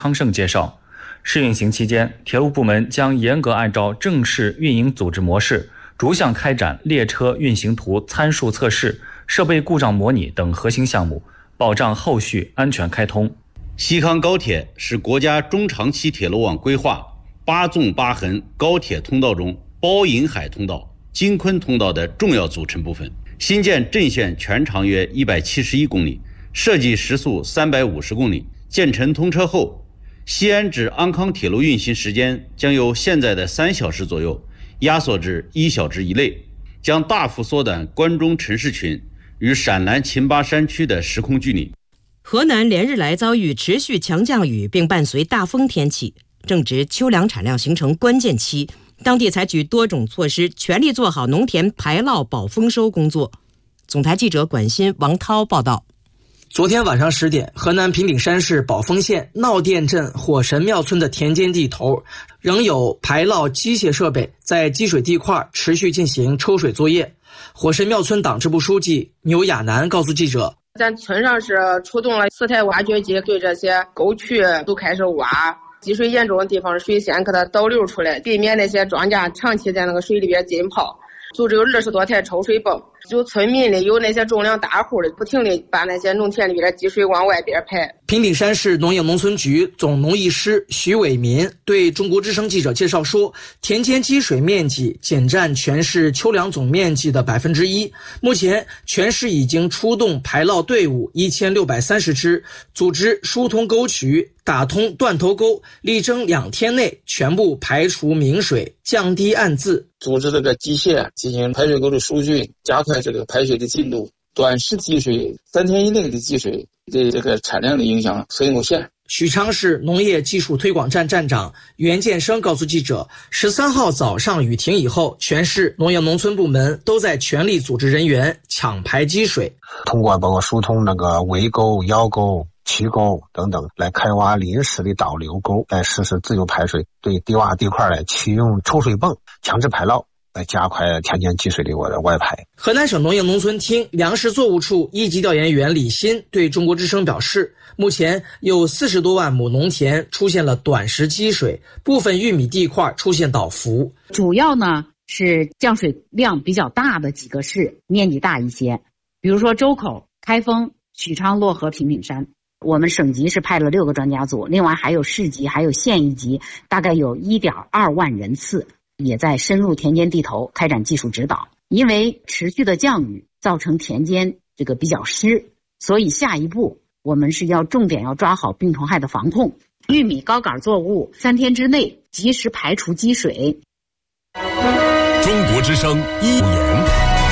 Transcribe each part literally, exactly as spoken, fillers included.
康盛介绍，试运行期间，铁路部门将严格按照正式运营组织模式，逐项开展列车运行图参数测试、设备故障模拟等核心项目，保障后续安全开通。 西康高铁是国家中长期铁路网规划八纵八横高铁通道中包银海通道、京昆通道的重要组成部分。新建镇线全长约一百七十一公里，设计时速三百五十公里。建成通车后，西安至安康铁路运行时间将由现在的三小时左右压缩至一小时以内，将大幅缩短关中城市群与陕南秦巴山区的时空距离。 河南连日来遭遇持续强降雨，并伴随大风天气，正值秋粮产量形成关键期，当地采取多种措施，全力做好农田排涝保丰收工作。总台记者管新、王涛报道。 昨天晚上十点，河南平顶山市宝丰县闹店镇火神庙村的田间地头，仍有排涝机械设备在积水地块持续进行抽水作业。火神庙村党支部书记牛亚楠告诉记者， 咱村上是出动了四台挖掘机，对这些沟渠都开始挖，积水严重的地方水先给它导流出来，避免那些庄稼长期在那个水里边浸泡。组织有二十多台抽水泵，就村民里有那些种粮大户的，不停地把那些农田里边积水往外边排。 平顶山市农业农村局总农艺师徐伟民对中国之声记者介绍说，田间积水面积仅占全市秋粮总面积的百分之一。目前全市已经出动排涝队伍一千六百三十支，组织疏通沟渠，打通断头沟，力争两天内全部排除明水，降低暗渍。 组织这个机械进行排水沟的疏浚，加快这个排水的进度。短时积水，三天以内的积水对这个产量的影响很有限。 许昌市农业技术推广站站长袁建生告诉记者，十三号早上雨停以后，全市农业农村部门都在全力组织人员抢排积水， 通过包括疏通那个围沟、腰沟、渠沟等等，来开挖临时的导流沟，来实施自由排水，对低洼地块来启用抽水泵强制排涝，来加快田间积水的我的外排。 河南省农业农村厅粮食作物处一级调研员李鑫对中国之声表示，目前有四十多万亩农田出现了短时积水，部分玉米地块出现倒伏。 主要呢是降水量比较大的几个市面积大一些，比如说周口、开封、许昌、漯河、平顶山。我们省级是派了六个专家组，另外还有市级还有县一级，大概有 一点二万人次，也在深入田间地头开展技术指导。因为持续的降雨造成田间这个比较湿，所以下一步我们是要重点要抓好病虫害的防控。玉米高杆作物三天之内及时排除积水。 中国之声一言。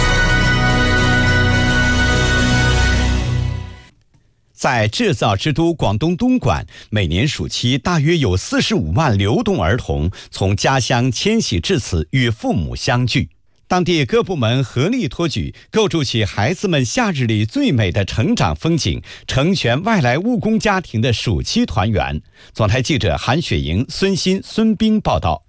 在制造之都广东东莞，每年暑期大约有四十五万流动儿童从家乡迁徙至此与父母相聚。当地各部门合力托举，构筑起孩子们夏日里最美的成长风景，成全外来务工家庭的暑期团圆。总台记者韩雪莹、孙鑫、孙斌报道。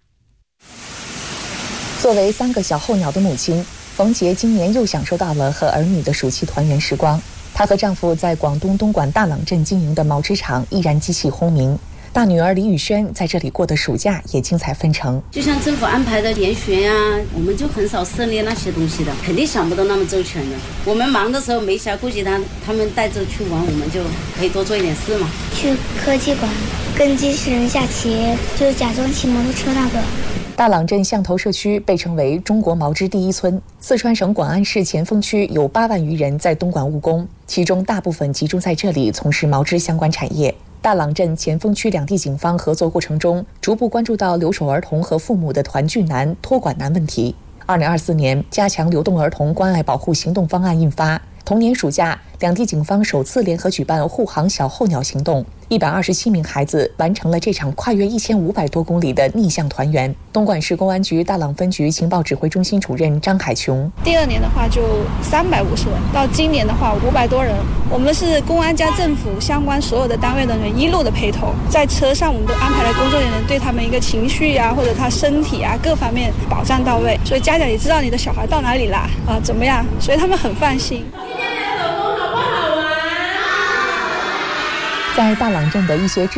作为三个小候鸟的母亲，冯杰今年又享受到了和儿女的暑期团圆时光。她和丈夫在广东东莞大朗镇经营的毛织厂依然机器轰鸣，大女儿李宇轩在这里过的暑假也精彩纷呈。 就像政府安排的研学呀、啊，我们就很少涉猎那些东西的，肯定想不到那么周全的。我们忙的时候没暇顾及他，他们带着去玩，我们就可以多做一点事嘛。 去科技馆跟机器人下棋，就假装骑摩托车那个。 大朗镇象头社区被称为中国毛织第一村。四川省广安市前锋区有八万余人在东莞务工，其中大部分集中在这里从事毛织相关产业。大朗镇前锋区两地警方合作过程中，逐步关注到留守儿童和父母的团聚难、托管难问题。二零二四年加强流动儿童关爱保护行动方案印发，同年暑假，两地警方首次联合举办护航小候鸟行动，一百二十七名孩子完成了这场跨越一千五百多公里的逆向团圆。东莞市公安局大朗分局情报指挥中心主任张海琼： 第二年的话就三百五十人，到今年的话五百多人。我们是公安加政府相关所有的单位的人一路的陪同，在车上我们都安排了工作人员，对他们一个情绪啊或者他身体啊各方面保障到位，所以家长也知道你的小孩到哪里啦啊怎么样，所以他们很放心。 在大朗镇的一些